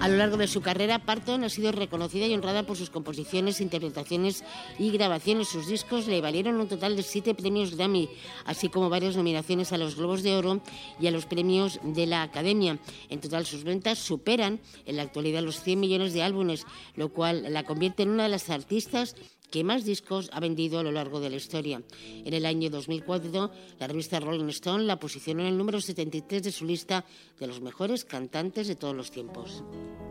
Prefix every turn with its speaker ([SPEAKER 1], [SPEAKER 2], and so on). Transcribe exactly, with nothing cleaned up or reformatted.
[SPEAKER 1] A lo largo de su carrera, Parton ha sido reconocida y honrada por sus composiciones, interpretaciones y grabaciones. Sus discos le valieron un total de siete premios Grammy, así como varias nominaciones a los Globos de Oro y a los premios de la Academia. En total, sus ventas superan en la actualidad los cien millones de álbumes, lo cual la convierte en una de las artistas que más discos ha vendido a lo largo de la historia. En el año dos mil cuatro, la revista Rolling Stone la posicionó en el número setenta y tres de su lista de los mejores cantantes de todos los tiempos.